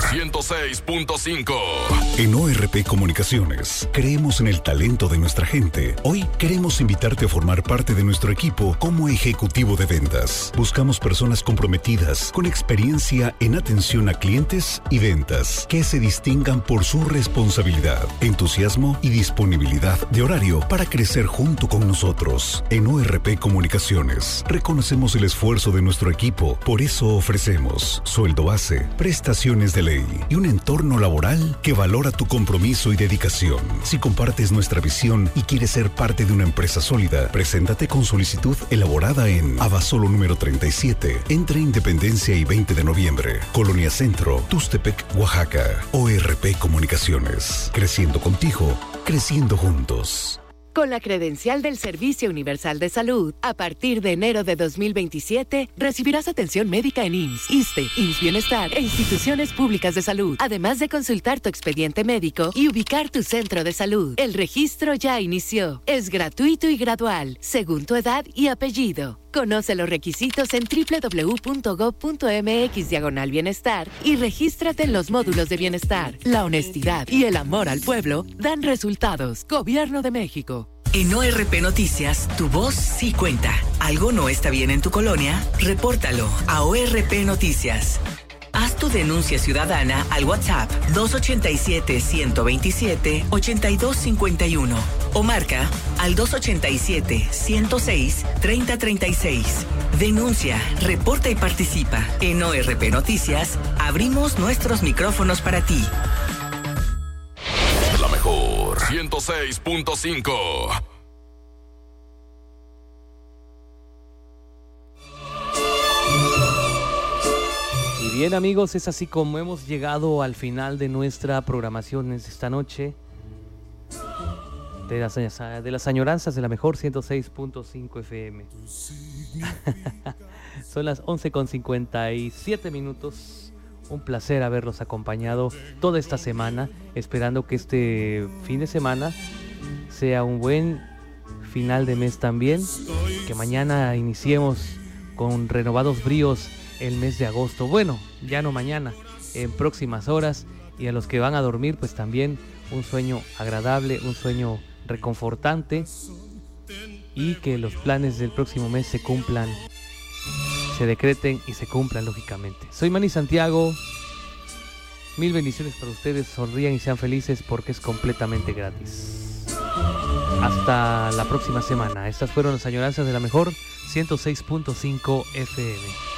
106.5. En ORP Comunicaciones, creemos en el talento de nuestra gente. Hoy queremos invitarte a formar parte de nuestro equipo como ejecutivo de ventas. Buscamos personas comprometidas, con experiencia en atención a clientes y ventas, que se distingan por su responsabilidad, entusiasmo y disponibilidad de horario para crecer junto con nosotros. En ORP Comunicaciones, reconocemos el esfuerzo de nuestro equipo, por eso ofrecemos sueldo base, prestaciones de ley y un entorno laboral que valora tu compromiso y dedicación. Si compartes nuestra visión y quieres ser parte de una empresa sólida, preséntate con solicitud elaborada en Abasolo número 37, entre Independencia y 20 de noviembre, Colonia Centro, Tustepec, Oaxaca. ORP Comunicaciones, creciendo contigo, creciendo juntos. Con la credencial del Servicio Universal de Salud, a partir de enero de 2027, recibirás atención médica en IMSS, ISSSTE, IMSS Bienestar e instituciones públicas de salud, además de consultar tu expediente médico y ubicar tu centro de salud. El registro ya inició. Es gratuito y gradual, según tu edad y apellido. Conoce los requisitos en www.gov.mx/bienestar y regístrate en los módulos de bienestar. La honestidad y el amor al pueblo dan resultados. Gobierno de México. En ORP Noticias, tu voz sí cuenta. ¿Algo no está bien en tu colonia? Repórtalo a ORP Noticias. Haz tu denuncia ciudadana al WhatsApp 287-127-8251 o marca al 287-106-3036. Denuncia, reporta y participa. En ORP Noticias, abrimos nuestros micrófonos para ti. La mejor 106.5. Bien, amigos, es así como hemos llegado al final de nuestra programación esta noche de las añoranzas de la mejor 106.5 FM. Son las 11:57. Un placer haberlos acompañado toda esta semana, esperando que este fin de semana sea un buen final de mes también, que mañana iniciemos con renovados bríos el mes de agosto. Bueno, ya no mañana, en próximas horas, y a los que van a dormir pues también un sueño agradable, un sueño reconfortante, y que los planes del próximo mes se cumplan, se decreten y se cumplan lógicamente. Soy Manny Santiago, mil bendiciones para ustedes, sonrían y sean felices porque es completamente gratis. Hasta la próxima semana. Estas fueron las añoranzas de la mejor 106.5 FM.